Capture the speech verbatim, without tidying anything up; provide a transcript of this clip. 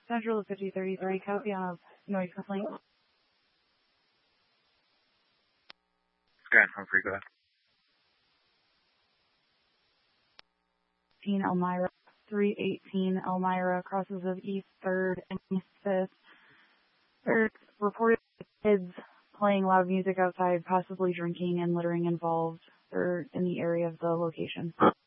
Central fifty thirty-three, copy on a noise complaint. Scott Humphrey, go ahead. Elmira, three eighteen Elmira, crosses of East third and East fifth. There's reported kids playing loud music outside, possibly drinking and littering involved. They're in the area of the location.